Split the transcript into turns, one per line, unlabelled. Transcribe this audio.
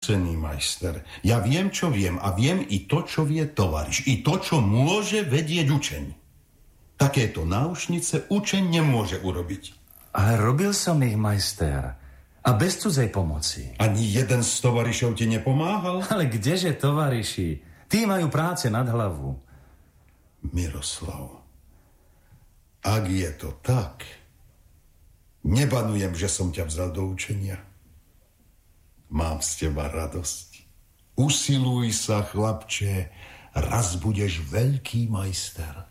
skúsený majster. Ja viem, čo viem a viem i to, čo vie tovariš. I to, čo môže vedieť učeň. Takéto náušnice učeň nemôže urobiť.
Ale robil som ich, majster. A bez cudzej pomoci.
Ani jeden z tovarišov ti nepomáhal?
Ale kdeže tovariši? Tí majú práce nad hlavu.
Miroslav, ak je to tak, nebanujem, že som ťa vzal do učenia. Mám z teba radosť. Usiluj sa, chlapče, raz budeš veľký majster.